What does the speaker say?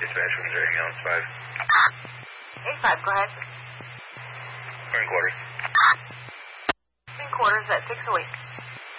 Dispatch from Missouri, Gallons 5. 85, go ahead. 3 quarters. 3 quarters at 608.